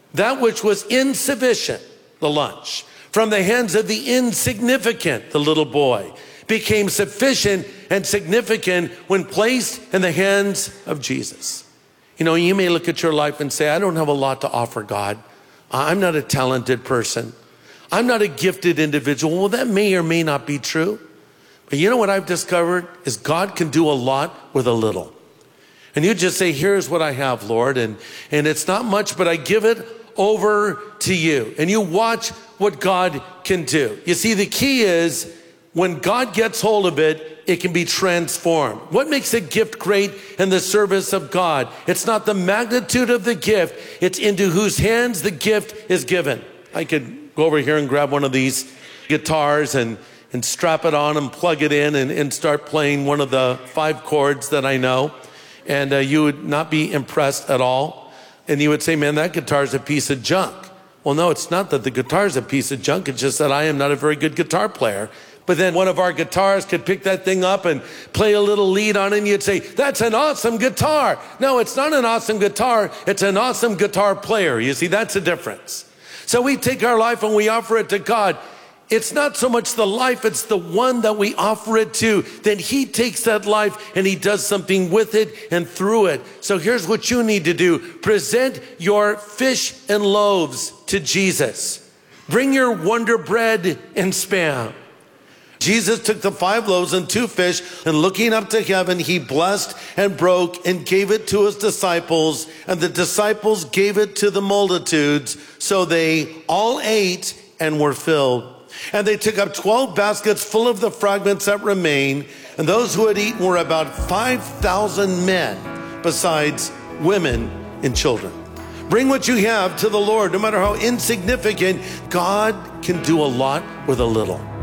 that which was insufficient, the lunch, from the hands of the insignificant, the little boy, became sufficient and significant when placed in the hands of Jesus. You know, you may look at your life and say, I don't have a lot to offer God. I'm not a talented person. I'm not a gifted individual. Well, that may or may not be true. But you know what I've discovered is God can do a lot with a little. And you just say, here's what I have, Lord. And it's not much, but I give it over to you. And you watch what God can do. You see, the key is when God gets hold of it, it can be transformed. What makes a gift great in the service of God? It's not the magnitude of the gift. It's into whose hands the gift is given. I could go over here and grab one of these guitars and strap it on and plug it in and start playing one of the 5 chords that I know. And you would not be impressed at all. And you would say, man, that guitar is a piece of junk. Well, no, it's not that the guitar is a piece of junk. It's just that I am not a very good guitar player. But then one of our guitarists could pick that thing up and play a little lead on it, and you'd say, that's an awesome guitar. No, it's not an awesome guitar. It's an awesome guitar player. You see, that's the difference. So we take our life and we offer it to God. It's not so much the life, it's the one that we offer it to. Then he takes that life and he does something with it and through it. So here's what you need to do. Present your fish and loaves to Jesus. Bring your Wonder Bread and Spam. Jesus took the 5 loaves and 2 fish, and looking up to heaven, he blessed and broke and gave it to his disciples, and the disciples gave it to the multitudes. So they all ate and were filled. And they took up 12 baskets full of the fragments that remained, and those who had eaten were about 5,000 men, besides women and children. Bring what you have to the Lord. No matter how insignificant, God can do a lot with a little.